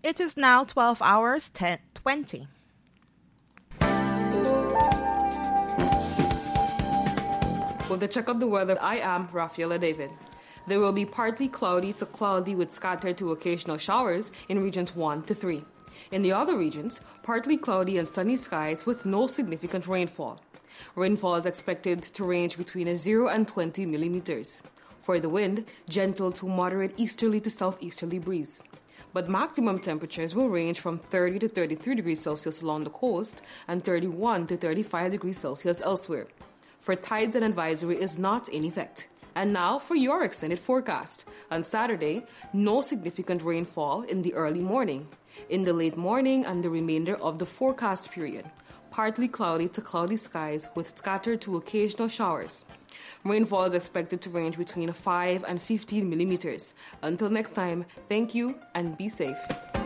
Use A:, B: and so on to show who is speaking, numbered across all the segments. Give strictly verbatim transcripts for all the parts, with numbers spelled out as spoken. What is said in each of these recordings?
A: It is now twelve hours ten twenty.
B: With the check of the weather, I am Rafaela David. There will be partly cloudy to cloudy with scattered to occasional showers in regions one to three. In the other regions, partly cloudy and sunny skies with no significant rainfall. Rainfall is expected to range between zero and twenty millimeters. For the wind, gentle to moderate easterly to southeasterly breeze. But maximum temperatures will range from thirty to thirty-three degrees Celsius along the coast and thirty-one to thirty-five degrees Celsius elsewhere. For tides, an advisory is not in effect. And now for your extended forecast. On Saturday, no significant rainfall in the early morning. In the late morning and the remainder of the forecast period, partly cloudy to cloudy skies with scattered to occasional showers. Rainfall is expected to range between five and fifteen millimeters. Until next time, thank you and be safe.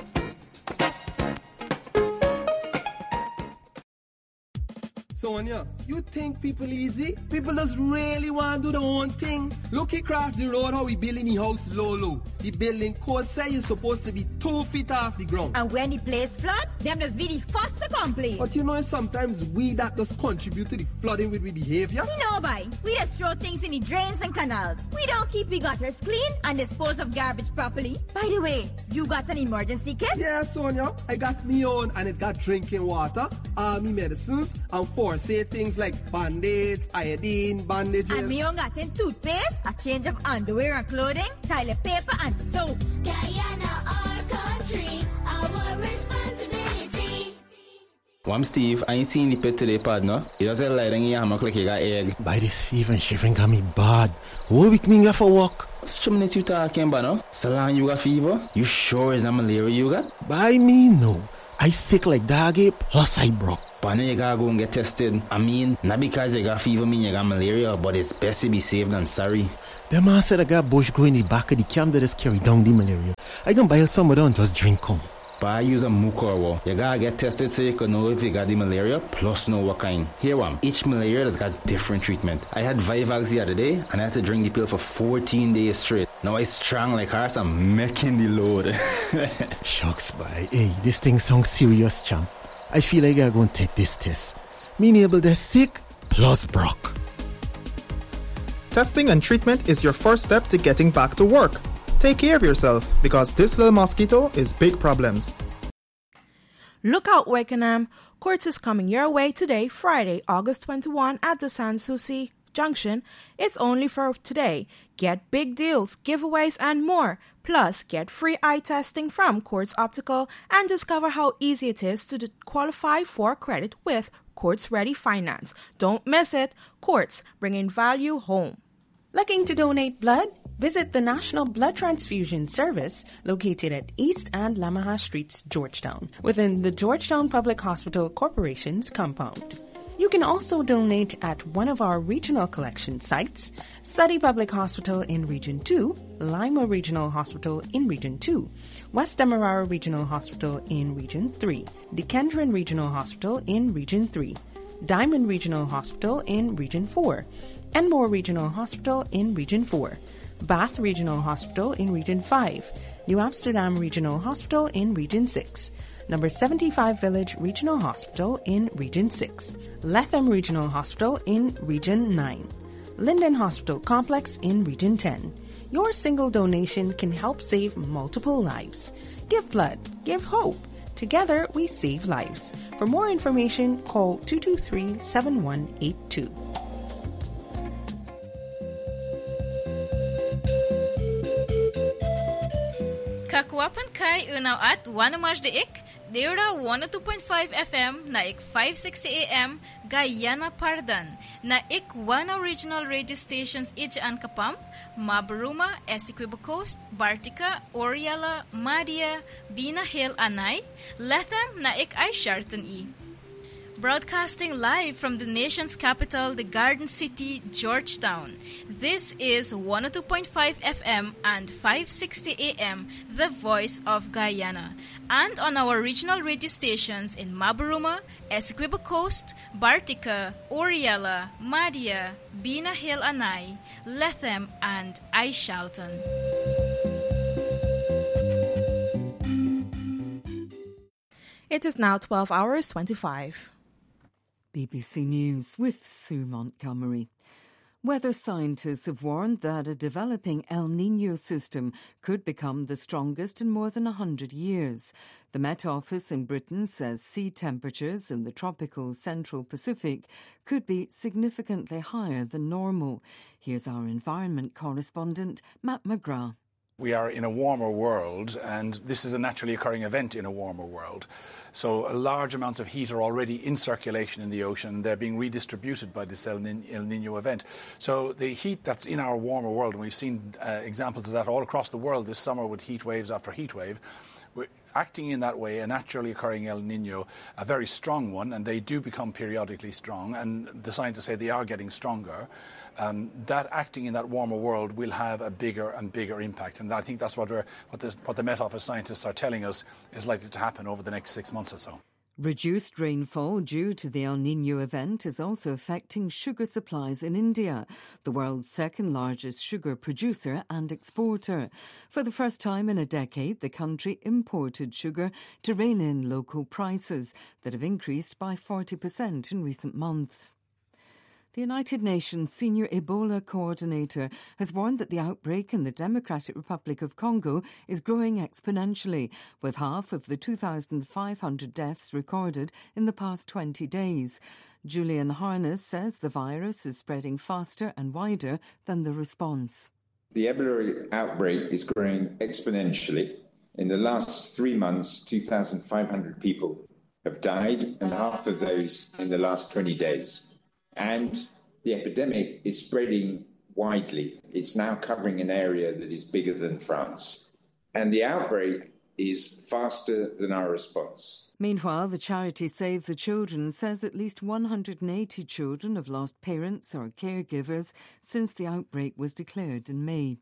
C: Sonia, you think people easy? People just really want to do their own thing. Look across the road how we building the house low low. The building code say you're supposed to be two feet off the ground.
D: And when the place flood, them just be the first to complain.
C: But you know sometimes we that just contribute to the flooding with we behavior.
D: You know, boy, we just throw things in the drains and canals. We don't keep the gutters clean and dispose of garbage properly. By the way, you got an emergency kit?
C: Yeah, Sonia, I got me own and it got drinking water, army medicines, and for say things like band-aids, iodine, bandages.
D: And me own got in toothpaste, a change of underwear and clothing, toilet paper and soap.
E: Guyana, our country, our responsibility.
F: Well, I'm Steve. I ain't seen the pet today, partner. It doesn't lie in your hammock like you got egg.
G: By this fever and shivering got me bad. Whole week me go for walk.
F: What's the minute you talking about, no? So long you got fever? You sure it's not malaria you got?
G: By me, no. I sick like dog ape, plus I broke.
F: Partner, you gotta go and get tested. I mean, not because you got fever mean you got malaria, but it's best to be safe than sorry.
G: The man said I got bush growing in the back of the camp that just carry down the malaria. I can buy some of them and just drink them.
F: But I use a mucorwa. You gotta get tested so you can know if you got the malaria, plus know what kind. Here one, each malaria has got different treatment. I had Vivax the other day, and I had to drink the pill for fourteen days straight. Now I strong like horse, I'm making the load.
G: Shucks, boy. Hey, this thing sounds serious, champ. I feel like I'm going to take this test. Meaning able to sick plus broke.
H: Testing and treatment is your first step to getting back to work. Take care of yourself because this little mosquito is big problems.
A: Look out, Wakenham. Courts is coming your way today, Friday, August twenty-first at the Sans Souci Junction. It's only for today. Get big deals, giveaways, and more. Plus, get free eye testing from Quartz Optical and discover how easy it is to qualify for credit with Quartz Ready Finance. Don't miss it. Quartz, bringing value home.
I: Looking to donate blood? Visit the National Blood Transfusion Service located at East and Lamaha Streets, Georgetown, within the Georgetown Public Hospital Corporation's compound. You can also donate at one of our regional collection sites, Surrey Public Hospital in Region two, Lima Regional Hospital in Region two, West Demerara Regional Hospital in Region three, Dikendron Regional Hospital in Region three, Diamond Regional Hospital in Region four, Enmore Regional Hospital in Region four, Bath Regional Hospital in Region five, New Amsterdam Regional Hospital in Region six, Number seventy-five Village Regional Hospital in Region six, Letham Regional Hospital in Region nine, Linden Hospital Complex in Region ten. Your single donation can help save multiple lives. Give blood, give hope. Together we save lives. For more information, call two two three, seven one eight two.
J: Kakwapan kai unaw at wanamaj de ik, Deura one oh two point five F M na ik five sixty A M Guyana Pardan na ik one original radio stations Ijaan Kapam, Mabaruma, Essequibo Coast, Bartica, Oriala, Madia, Bina Hill Anay, Letham na ik ay Sharton E. Broadcasting live from the nation's capital, the Garden City, Georgetown. This is one oh two point five F M and five sixty A M, the voice of Guyana. And on our regional radio stations in Mabaruma, Essequibo Coast, Bartica, Oriala, Madia, Bina Hill Anay, Letham, and Aishalton.
A: It is now twelve hours twenty-five.
K: B B C News with Sue Montgomery. Weather scientists have warned that a developing El Niño system could become the strongest in more than one hundred years. The Met Office in Britain says sea temperatures in the tropical Central Pacific could be significantly higher than normal. Here's our environment correspondent, Matt McGrath.
L: We are in a warmer world, and this is a naturally occurring event in a warmer world. So large amounts of heat are already in circulation in the ocean. They're being redistributed by this El Niño event. So the heat that's in our warmer world, and we've seen uh, examples of that all across the world this summer with heat waves after heat wave, we're acting in that way, a naturally occurring El Niño, a very strong one, and they do become periodically strong, and the scientists say they are getting stronger. Um, that acting in that warmer world will have a bigger and bigger impact, and I think that's what, we're, what, the, what the Met Office scientists are telling us is likely to happen over the next six months or so.
K: Reduced rainfall due to the El Niño event is also affecting sugar supplies in India, the world's second largest sugar producer and exporter. For the first time in a decade, the country imported sugar to rein in local prices that have increased by forty percent in recent months. The United Nations Senior Ebola Coordinator has warned that the outbreak in the Democratic Republic of Congo is growing exponentially, with half of the two thousand five hundred deaths recorded in the past twenty days. Julian Harness says the virus is spreading faster and wider than the response.
M: The Ebola outbreak is growing exponentially. In the last three months, two thousand five hundred people have died, and half of those in the last twenty days. And the epidemic is spreading widely. It's now covering an area that is bigger than France. And the outbreak is faster than our response.
K: Meanwhile, the charity Save the Children says at least one hundred eighty children have lost parents or caregivers since the outbreak was declared in May.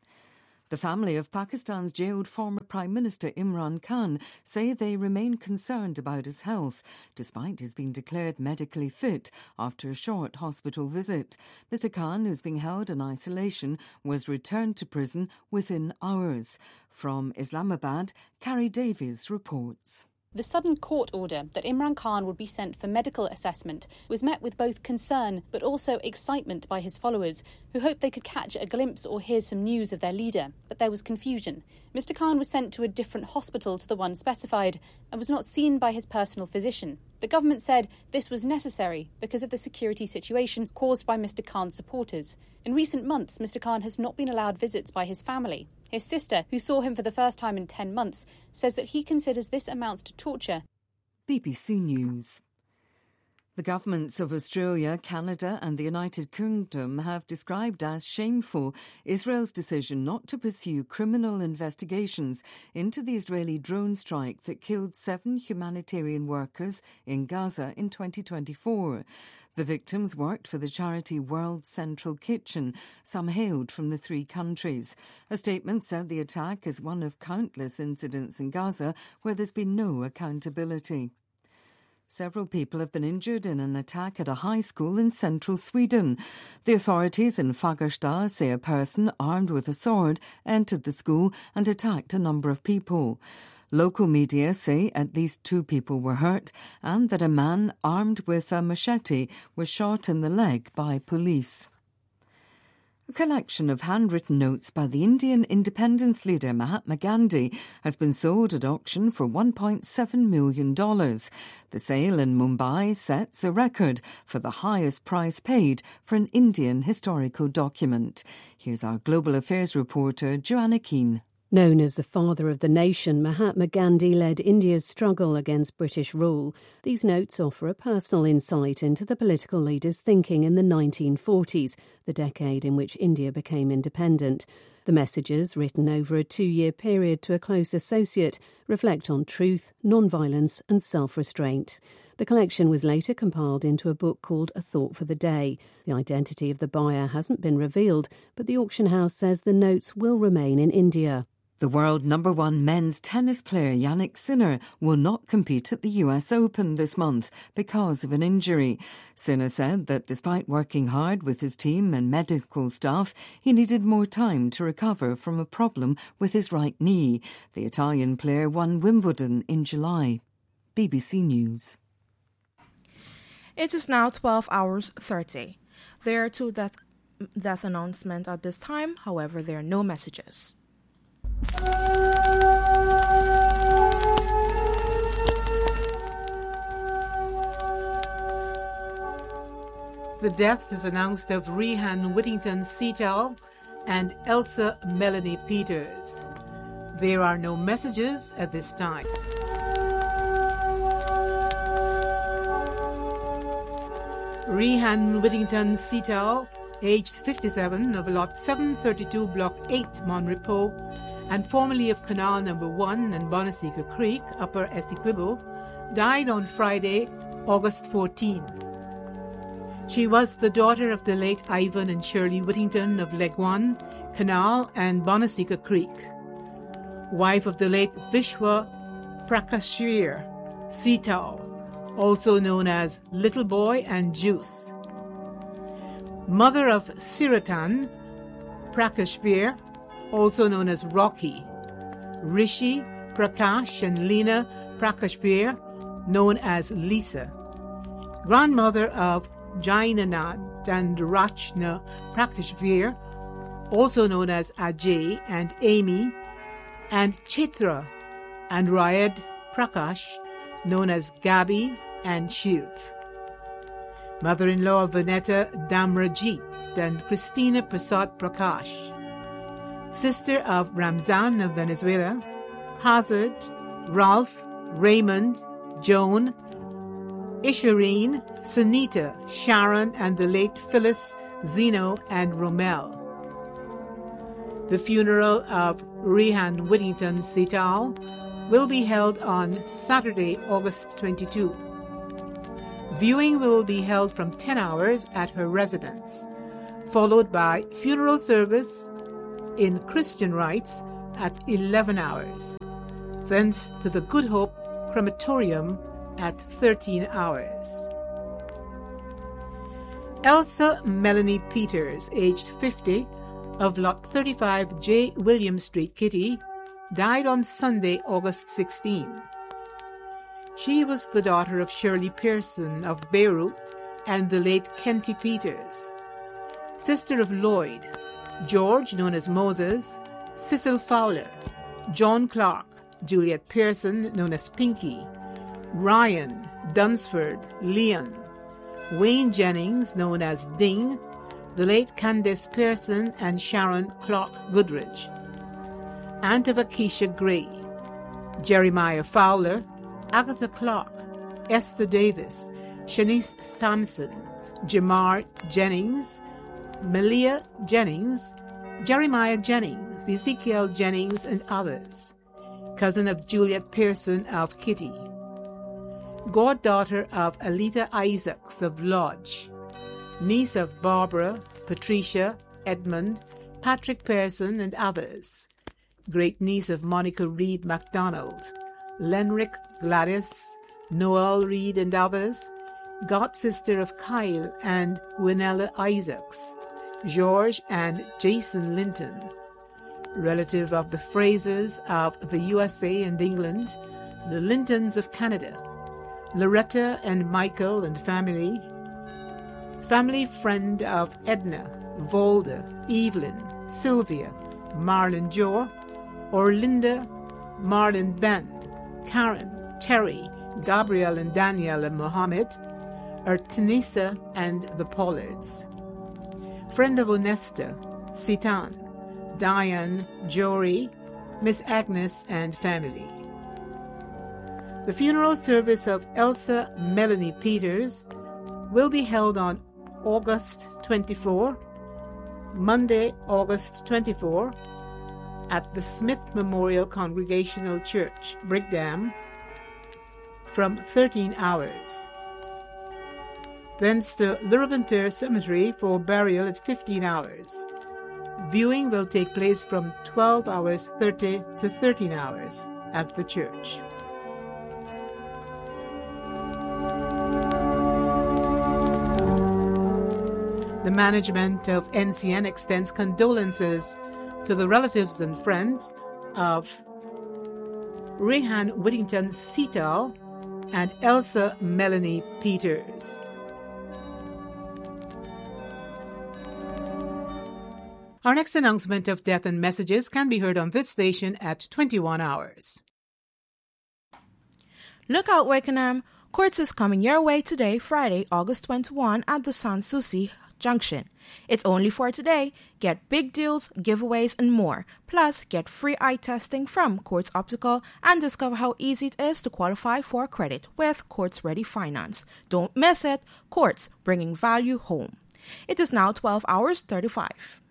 K: The family of Pakistan's jailed former Prime Minister Imran Khan say they remain concerned about his health, despite his being declared medically fit after a short hospital visit. Mister Khan, who's being held in isolation, was returned to prison within hours. From Islamabad, Carrie Davies reports.
N: The sudden court order that Imran Khan would be sent for medical assessment was met with both concern but also excitement by his followers, who hoped they could catch a glimpse or hear some news of their leader. But there was confusion. Mister Khan was sent to a different hospital to the one specified and was not seen by his personal physician. The government said this was necessary because of the security situation caused by Mister Khan's supporters. In recent months, Mister Khan has not been allowed visits by his family. His sister, who saw him for the first time in ten months, says that he considers this amounts to torture.
K: B B C News. The governments of Australia, Canada and the United Kingdom have described as shameful Israel's decision not to pursue criminal investigations into the Israeli drone strike that killed seven humanitarian workers in Gaza in twenty twenty-four. The victims worked for the charity World Central Kitchen. Some hailed from the three countries. A statement said the attack is one of countless incidents in Gaza where there's been no accountability. Several people have been injured in an attack at a high school in central Sweden. The authorities in Fagersta say a person armed with a sword entered the school and attacked a number of people. Local media say at least two people were hurt and that a man armed with a machete was shot in the leg by police. A collection of handwritten notes by the Indian independence leader Mahatma Gandhi has been sold at auction for one point seven million dollars. The sale in Mumbai sets a record for the highest price paid for an Indian historical document. Here's our Global Affairs reporter, Joanna Keane.
O: Known as the father of the nation, Mahatma Gandhi led India's struggle against British rule. These notes offer a personal insight into the political leader's thinking in the nineteen forties, the decade in which India became independent. The messages, written over a two-year period to a close associate, reflect on truth, non-violence and self-restraint. The collection was later compiled into a book called A Thought for the Day. The identity of the buyer hasn't been revealed, but the auction house says the notes will remain in India.
K: The world number one men's tennis player Jannik Sinner will not compete at the U S Open this month because of an injury. Sinner said that despite working hard with his team and medical staff, he needed more time to recover from a problem with his right knee. The Italian player won Wimbledon in July. B B C News.
A: It is now twelve hours thirty. There are two death, death announcements at this time, however, there are no messages.
P: The death is announced of Rehan Whittington Seatal and Elsa Melanie Peters. There are no messages at this time. Rehan Whittington Seatal, aged fifty-seven, of Lot seven thirty-two, Block eight, Monrepo, and formerly of Canal Number one and Bonasika Creek, Upper Essequibo, died on Friday, August fourteenth. She was the daughter of the late Ivan and Shirley Whittington of Legwan, Canal, and Bonasika Creek, wife of the late Vishwa Prakashir Seatal, also known as Little Boy and Juice, mother of Siratan Prakashvir, also known as Rocky, Rishi Prakash and Leena Prakashvir, known as Lisa, grandmother of Jainanad and Rachna Prakashvir, also known as Ajay and Amy, and Chitra and Rayad Prakash, known as Gabi and Shiv, mother-in-law of Vanetta Damrajit and Christina Prasad Prakash, sister of Ramzan of Venezuela, Hazard, Ralph, Raymond, Joan, Ishireen, Sunita, Sharon, and the late Phyllis, Zeno, and Romel. The funeral of Rehan Whittington Seatal will be held on Saturday, August twenty-second. Viewing will be held from ten hours at her residence, followed by funeral service in Christian rites at eleven hours, thence to the Good Hope Crematorium at thirteen hours. Elsa Melanie Peters, aged fifty, of Lot thirty-five J. William Street, Kitty, died on Sunday, August sixteenth. She was the daughter of Shirley Pearson of Beirut and the late Kenty Peters, sister of Lloyd, George, known as Moses, Cecil Fowler, John Clark, Juliet Pearson, known as Pinky, Ryan, Dunsford, Leon, Wayne Jennings, known as Ding, the late Candace Pearson and Sharon Clark Goodrich, aunt of Akeisha Gray, Jeremiah Fowler, Agatha Clark, Esther Davis, Shanice Sampson, Jamar Jennings, Melia Jennings, Jeremiah Jennings, Ezekiel Jennings, and others, cousin of Juliet Pearson of Kitty, goddaughter of Alita Isaacs of Lodge, niece of Barbara, Patricia, Edmund, Patrick Pearson, and others, great-niece of Monica Reed MacDonald, Lenrick Gladys, Noel Reed, and others, god-sister of Kyle and Winella Isaacs, George and Jason Linton, relative of the Frasers of the U S A and England, the Lintons of Canada, Loretta and Michael and family, family friend of Edna, Volda, Evelyn, Sylvia, Marlon Joe, Orlinda, Marlon Ben, Karen, Terry, Gabriel and Daniel and Mohammed, Ertanisa and the Pollards, friend of Onesta, Sitan, Diane, Jory, Miss Agnes and family. The funeral service of Elsa Melanie Peters will be held on August twenty-fourth, Monday, August twenty-fourth, at the Smith Memorial Congregational Church, Brickdam, from thirteen hours. Thence to Lurbantur Cemetery for burial at fifteen hours. Viewing will take place from twelve hours thirty to thirteen hours at the church. The management of N C N extends condolences to the relatives and friends of Rehan Whittington Seatal and Elsa Melanie Peters. Our next announcement of death and messages can be heard on this station at twenty-one hours.
A: Look out, Wakenham! Courts is coming your way today, Friday, August twenty-first, at the Sans Souci Junction. It's only for today. Get big deals, giveaways, and more. Plus, get free eye testing from Quartz Optical and discover how easy it is to qualify for credit with Quartz Ready Finance. Don't miss it. Quartz, bringing value home. It is now twelve hours thirty-five.